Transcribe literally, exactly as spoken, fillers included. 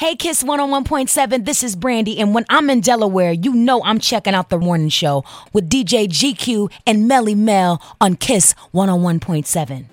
Hey, Kiss one oh one point seven, this is Brandy, and when I'm in Delaware, you know I'm checking out the morning show with D J G Q and Melly Mel on Kiss one oh one point seven.